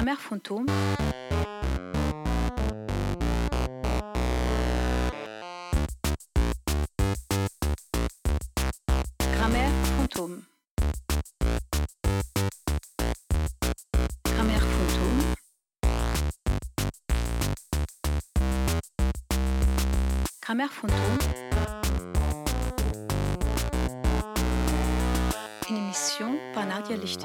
Grammaire fantôme. Grammaire fantôme. Grammaire fantôme. Grammaire fantôme. Une émission par Nadia Lichtig.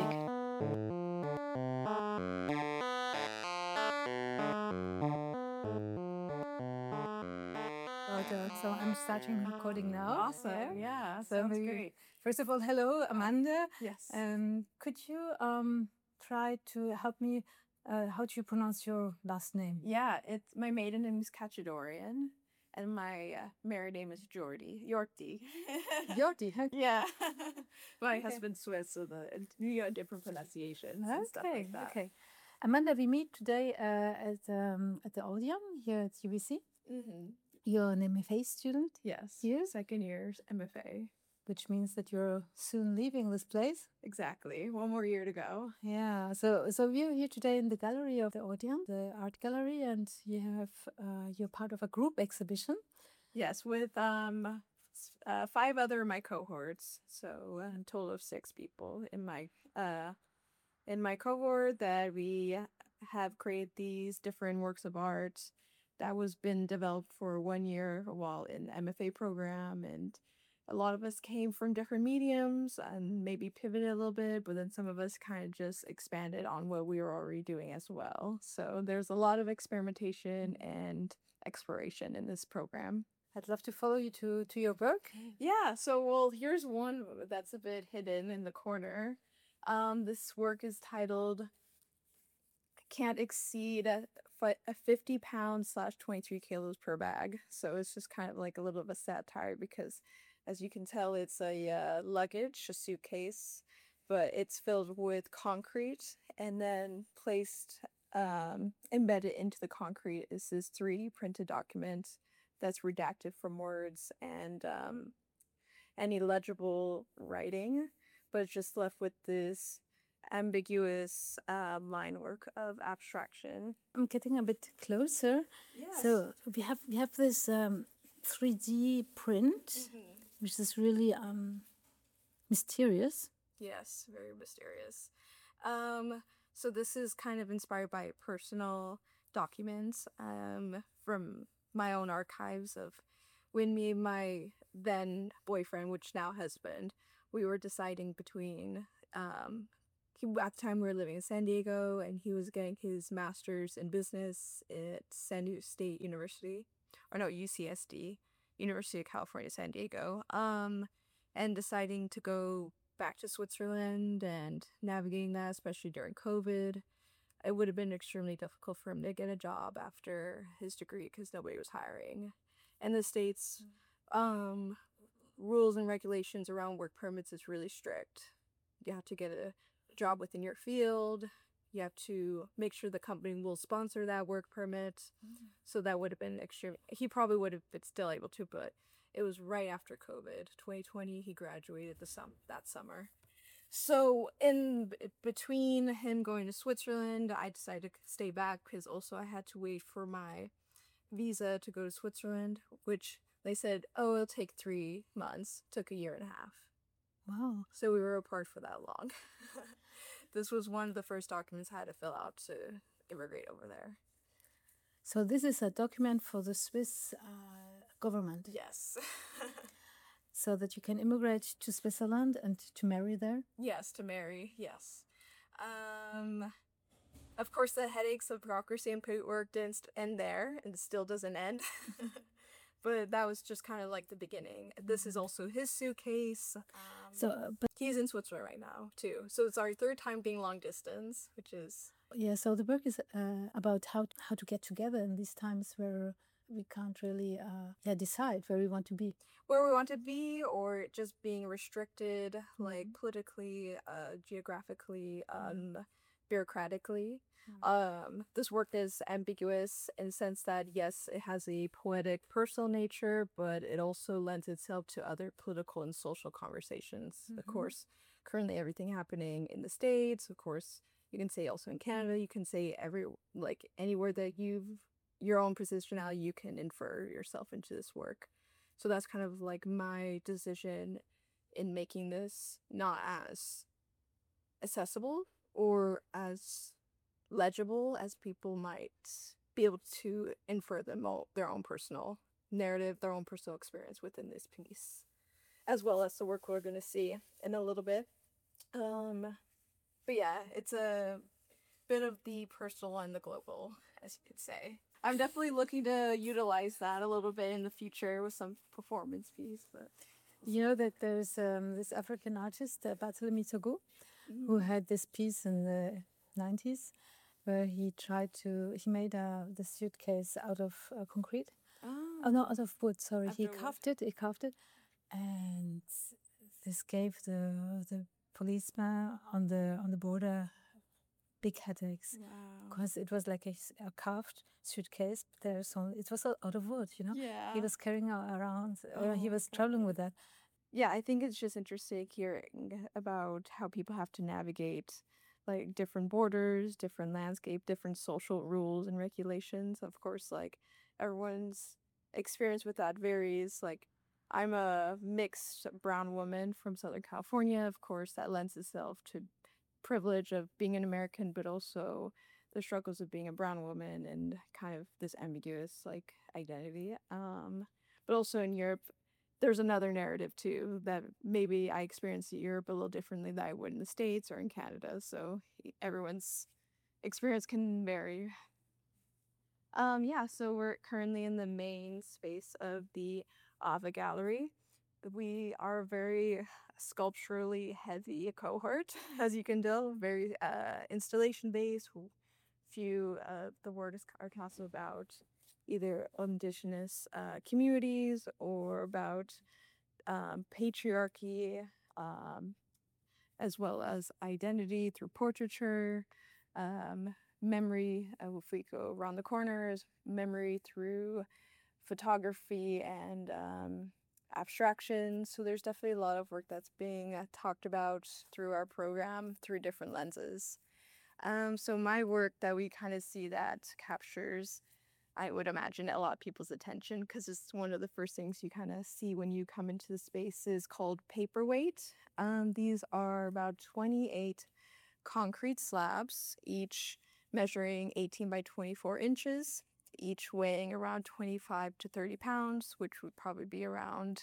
So I'm starting recording now. Awesome. Yeah, So sounds maybe, great. first of all, hello, Amanda. Yes. Could you try to help me? How do you pronounce your last name? Yeah, it's my maiden name is Kachadorian, and my married name is Yorti. Jordi. Huh? Yeah. My Okay. husband's Swiss, so you got different pronunciations and stuff like that. Okay. Amanda, we meet today at the Odeon here at UBC. Mm-hmm. You're an MFA student, Yes. Here? Second year's MFA. which means that you're soon leaving this place. Exactly. One more year to go. Yeah. So we're here today in the gallery of the Odeon, the art gallery, and you're part of a group exhibition. Yes, with 5 other of my cohorts, so a total of 6 people in my cohort that we have created these different works of art that was been developed for 1 year while in the MFA program, and a lot of us came from different mediums and maybe pivoted a little bit, but then some of us kind of just expanded on what we were already doing as well. So there's a lot of experimentation and exploration in this program. I'd love to follow you to your work. Yeah, so well, here's one that's a bit hidden in the corner. This work is titled "Can't Exceed a 50 pounds / 23 kilos per bag." So it's just kind of like a little bit of a satire because, as you can tell, it's a luggage, a suitcase, but it's filled with concrete, and then placed, embedded into the concrete is this 3D printed document that's redacted from words and any legible writing, but it's just left with this ambiguous line work of abstraction. I'm getting a bit closer. Yes. So we have this 3D print, which is really mysterious. Yes, very mysterious. So this is kind of inspired by personal documents from my own archives of when me and my then boyfriend, which now husband, we were deciding between at the time we were living in San Diego, and he was getting his master's in business at San Diego State University, or no, UCSD, University of California, San Diego, and deciding to go back to Switzerland and navigating that, especially during COVID. It would have been extremely difficult for him to get a job after his degree because nobody was hiring. And the States' rules and regulations around work permits is really strict. You have to get a job within your field. You have to make sure the company will sponsor that work permit. So that would have been extreme. He probably would have been still able to, but it was right after COVID. 2020, he graduated that summer. So in between him going to Switzerland, I decided to stay back because also I had to wait for my visa to go to Switzerland, which they said, oh, it'll take 3 months. Took 1.5 years. Wow. So we were apart for that long. This was one of the first documents I had to fill out to immigrate over there. So this is a document for the Swiss government. Yes. So that you can immigrate to Switzerland and to marry there? Yes, to marry, yes. Of course, the headaches of bureaucracy and paperwork didn't end there, and it still doesn't end. But that was just kind of like the beginning. This is also his suitcase. But he's in Switzerland right now, too. So it's our 3rd time being long distance, which is... Yeah, so the work is about how to get together in these times where we can't really decide where we want to be. Where we want to be, or just being restricted, like politically, geographically, bureaucratically. This work is ambiguous in the sense that, yes, it has a poetic personal nature, but it also lends itself to other political and social conversations. Of course, currently everything happening in the States, of course, You can say also in Canada. You can say anywhere that you've your own positionality, you can infer yourself into this work. So that's kind of like my decision in making this not as accessible or as legible as people might be able to infer their own personal narrative, their own personal experience within this piece, as well as the work we're going to see in a little bit. But yeah, it's a bit of the personal and the global, as you could say. I'm definitely looking to utilize that a little bit in the future with some performance piece. But You know that there's this African artist, Barthélemy Togo, who had this piece in the 90s where he made the suitcase out of concrete. Oh, no, out of wood, sorry. He carved it, and this gave the policeman on the border big headaches. Wow. Because it was like a carved suitcase, but it was out of wood, you know? Yeah. He was carrying around, or he was traveling with that. Yeah, I think it's just interesting hearing about how people have to navigate like different borders, different landscape, different social rules and regulations. Of course, like everyone's experience with that varies. Like I'm a mixed brown woman from Southern California. Of course, that lends itself to privilege of being an American, but also the struggles of being a brown woman and kind of this ambiguous like identity. But also in Europe, there's another narrative too that maybe I experienced in Europe a little differently than I would in the States or in Canada. So everyone's experience can vary. Yeah, so we're currently in the main space of the Ava Gallery. We are very sculpturally heavy cohort, as you can tell, very installation based. Few the word are also about either indigenous communities or about patriarchy, as well as identity through portraiture, memory. If we go around the corners, memory through photography and abstraction. So there's definitely a lot of work that's being talked about through our program through different lenses. So my work that we kind of see that captures, I would imagine, a lot of people's attention because it's one of the first things you kind of see when you come into the space is called paperweight. These are about 28 concrete slabs, each measuring 18 by 24 inches, each weighing around 25 to 30 pounds, which would probably be around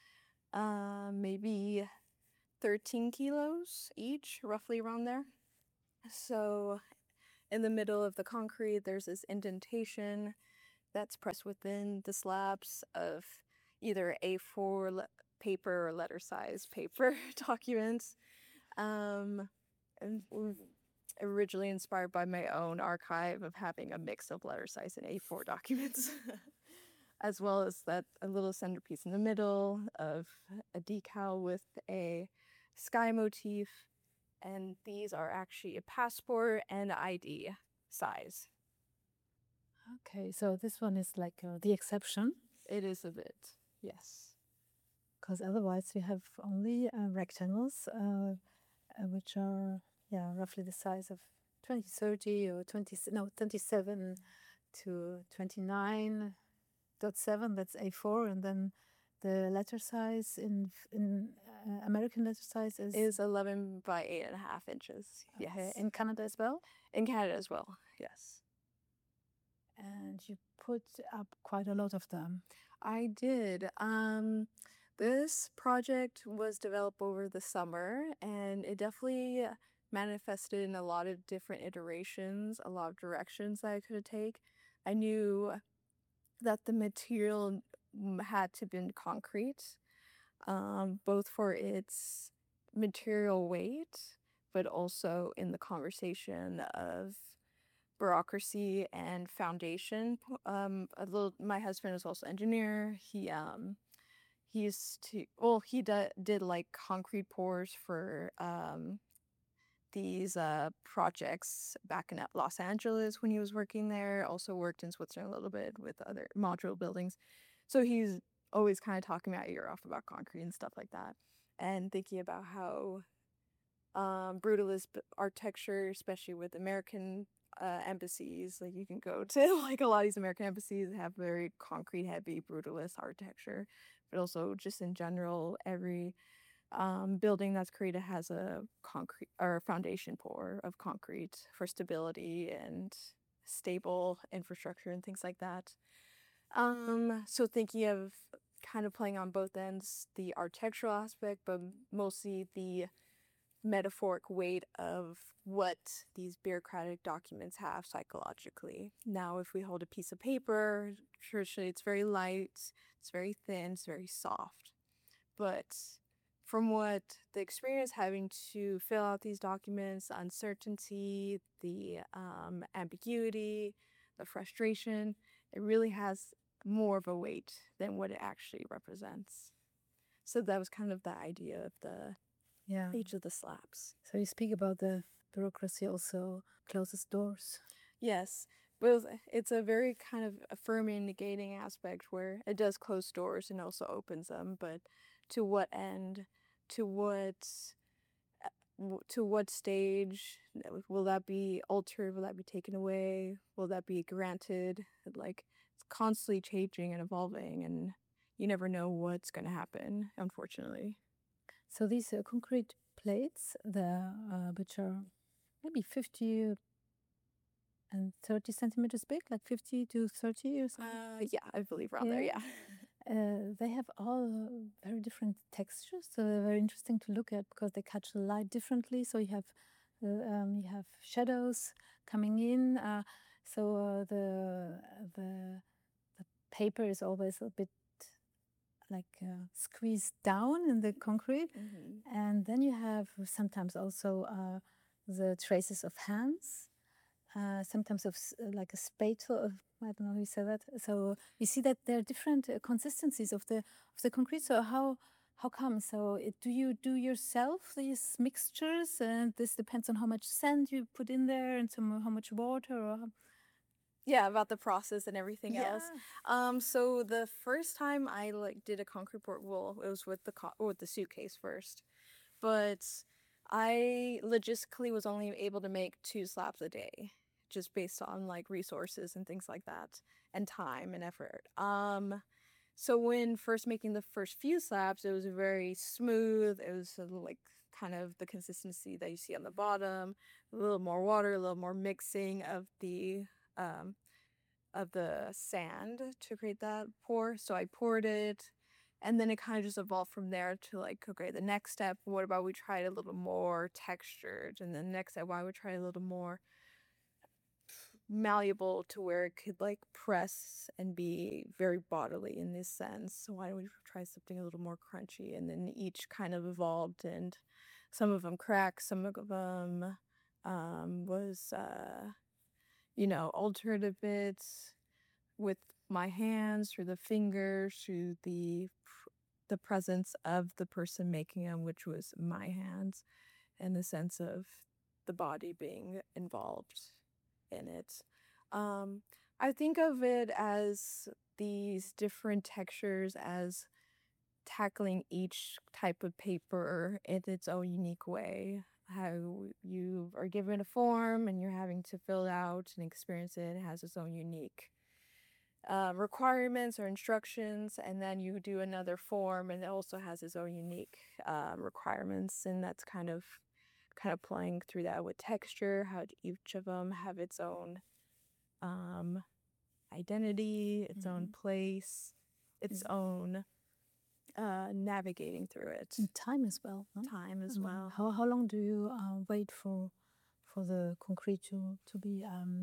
maybe 13 kilos each, roughly around there. So in the middle of the concrete, there's this indentation that's pressed within the slabs of either A4 paper or letter size paper documents. And originally inspired by my own archive of having a mix of letter size and A4 documents, as well as a little centerpiece in the middle of a decal with a sky motif. And these are actually a passport and ID size. Okay, so this one is like the exception. It is a bit, yes. Because otherwise we have only rectangles, which are roughly the size of 2030 or 27 to 29.7. That's A4, and then the letter size in American letter size is 11 by 8.5 inches. Yes. Okay. In Canada as well? In Canada as well, yes. And you put up quite a lot of them. I did. This project was developed over the summer, and it definitely manifested in a lot of different iterations, a lot of directions that I could take. I knew that the material had to be concrete, both for its material weight, but also in the conversation of bureaucracy and foundation. My husband is also an engineer. He did like concrete pours for these projects back in Los Angeles when he was working there. Also worked in Switzerland a little bit with other modular buildings. So he's always kind of talking my ear off about concrete and stuff like that, and thinking about how brutalist architecture, especially with American embassies. Like you can go to like a lot of these American embassies that have very concrete heavy brutalist architecture, but also just in general, every building that's created has a concrete or foundation pour of concrete for stability and stable infrastructure and things like that. So thinking of kind of playing on both ends, the architectural aspect, but mostly the metaphoric weight of what these bureaucratic documents have psychologically. Now, if we hold a piece of paper, traditionally it's very light, it's very thin, it's very soft. But from what the experience having to fill out these documents, the uncertainty, the ambiguity, the frustration, it really has more of a weight than what it actually represents. So that was kind of the idea of the Yeah. each of the slabs. So you speak about the bureaucracy also closes doors. Yes, but it's a very kind of affirming, negating aspect where it does close doors and also opens them. But to what end? To what stage? Will that be altered? Will that be taken away? Will that be granted? Like it's constantly changing and evolving, and you never know what's going to happen. Unfortunately. So these concrete plates, which are maybe 50 and 30 centimeters big, like 50 to 30 or something. Yeah, I believe around there. Yeah. They have all very different textures, so they're very interesting to look at because they catch the light differently. So you have shadows coming in. The paper is always a bit like squeezed down in the concrete, and then you have sometimes also the traces of hands. Sometimes of like a spatula. I don't know how you say that. So you see that there are different consistencies of the concrete. So how come? So do you do yourself these mixtures, and this depends on how much sand you put in there and how much water or. Yeah, about the process and everything else. So the first time I like did a concrete board, well, it was with the suitcase first, but I logistically was only able to make 2 slabs a day, just based on like resources and things like that, and time and effort. So when first making the first few slabs, it was very smooth. It was like kind of the consistency that you see on the bottom, a little more water, a little more mixing of the sand to create that pour. So I poured it, and then it kind of just evolved from there to like, okay, the next step, what about we try it a little more textured? And then the next step, why would try a little more malleable to where it could like press and be very bodily in this sense. So why don't we try something a little more crunchy? And then each kind of evolved, and some of them cracked, some of them was altered a bit with my hands, through the fingers, through the presence of the person making them, which was my hands, and the sense of the body being involved in it. I think of it as these different textures as tackling each type of paper in its own unique way. How you are given a form and you're having to fill it out and experience it. It has its own unique requirements or instructions, and then you do another form and it also has its own unique requirements, and that's kind of playing through that with texture, how each of them have its own identity, its own place, its own navigating through it. And time as well. Huh? Time as well. How long do you wait for the concrete to be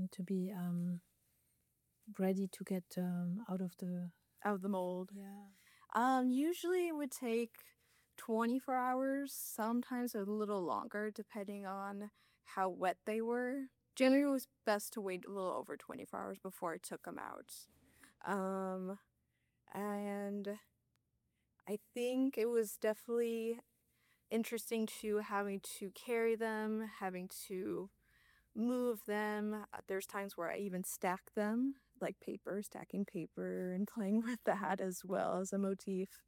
ready to get out of the mold? Yeah. Usually it would take 24 hours, sometimes a little longer, depending on how wet they were. Generally, it was best to wait a little over 24 hours before I took them out. And I think it was definitely interesting to having to carry them, having to move them. There's times where I even stack them, like paper, stacking paper and playing with that as well as a motif.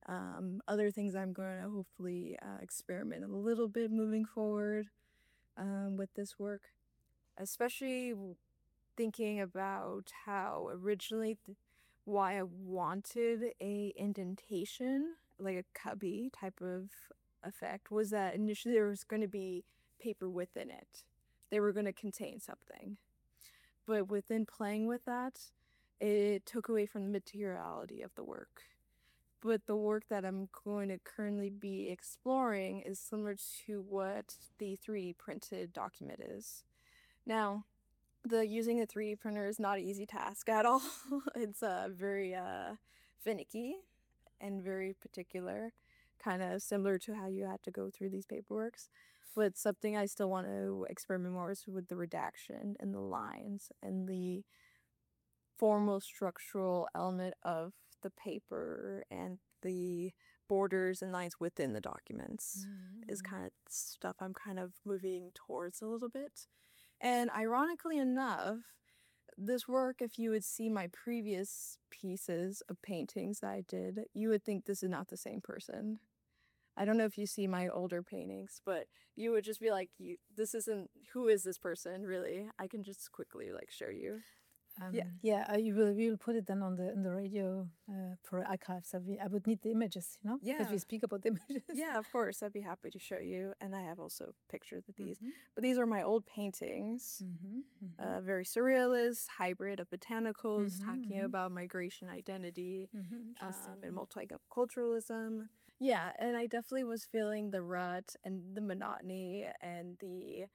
Other things I'm going to hopefully experiment a little bit moving forward with this work, especially thinking about how originally why I wanted a indentation, like a cubby type of effect, was that initially there was going to be paper within it. They were going to contain something. But within playing with that, it took away from the materiality of the work. But the work that I'm going to currently be exploring is similar to what the 3D printed document is. Now, using a 3D printer is not an easy task at all. It's very finicky and very particular, kind of similar to how you had to go through these paperworks. But something I still want to experiment more is with the redaction and the lines and the formal structural element of the paper and the borders and lines within the documents is kind of stuff I'm kind of moving towards a little bit. And ironically enough, this work, if you would see my previous pieces of paintings that I did, you would think this is not the same person. I don't know if you see my older paintings, but you would just be like, this isn't, who is this person, really? I can just quickly, like, show you. You will put it then on the radio for archives. I would need the images, you know? Yeah. If we speak about the images. Yeah, of course. I'd be happy to show you. And I have also pictures of these. But these are my old paintings. Very surrealist, hybrid of botanicals, talking about migration identity and multiculturalism. Yeah, and I definitely was feeling the rut and the monotony and the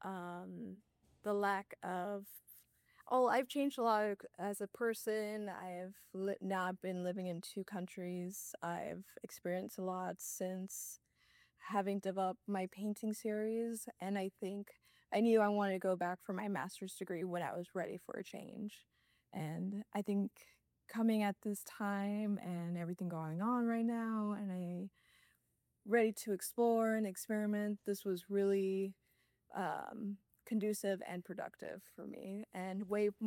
lack of... Oh, I've changed a lot as a person. I've now been living in 2 countries. I've experienced a lot since having developed my painting series, and I think I knew I wanted to go back for my master's degree when I was ready for a change. And I think coming at this time and everything going on right now, and I ready to explore and experiment, this was really conducive and productive for me, and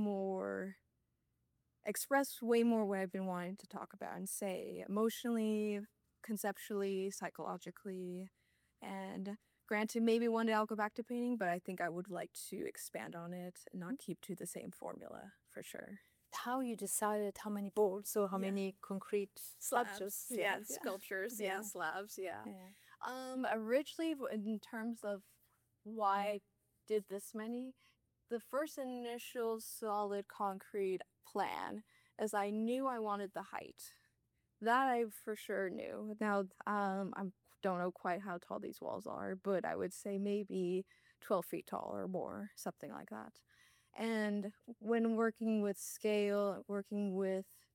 express way more what I've been wanting to talk about and say emotionally, conceptually, psychologically. And granted, maybe one day I'll go back to painting, but I think I would like to expand on it and not keep to the same formula, for sure. How you decided how many boards or how many concrete sculptures? Sculptures, slabs, originally, in terms of why I did this many, the first initial solid concrete plan is I knew I wanted the height. That I for sure knew. Now, I don't know quite how tall these walls are, but I would say maybe 12 feet tall or more, something like that. And when working with scale, working with